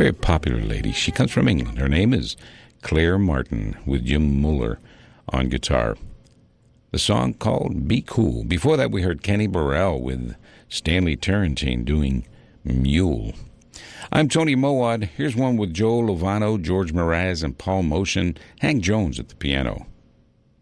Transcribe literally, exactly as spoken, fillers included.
very popular lady. She comes from England. Her name is Claire Martin, with Jim Muller on guitar. The song called Be Cool. Before that, we heard Kenny Burrell with Stanley Turrentine doing Mule. I'm Tony Mowat. Here's one with Joe Lovano, George Mraz, and Paul Motion. Hank Jones at the piano.